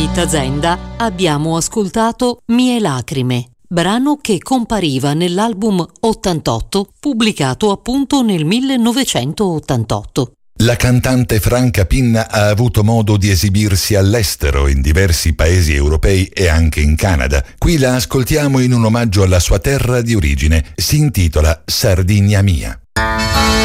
Rita Zenda abbiamo ascoltato Mie lacrime, brano che compariva nell'album 88, pubblicato appunto nel 1988. La cantante Franca Pinna ha avuto modo di esibirsi all'estero in diversi paesi europei e anche in Canada. Qui la ascoltiamo in un omaggio alla sua terra di origine. Si intitola Sardigna mia.